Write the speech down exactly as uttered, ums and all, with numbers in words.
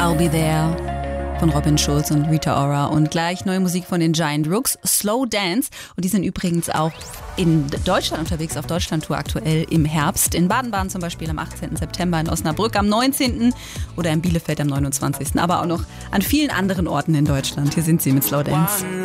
I'll Be There von Robin Schulz und Rita Ora. Und gleich neue Musik von den Giant Rooks, Slow Dance. Und die sind übrigens auch in Deutschland unterwegs, auf Deutschlandtour aktuell im Herbst. In Baden-Baden zum Beispiel am achtzehnten September, in Osnabrück am neunzehnten oder in Bielefeld am neunundzwanzigsten Aber auch noch an vielen anderen Orten in Deutschland. Hier sind sie mit Slow Dance.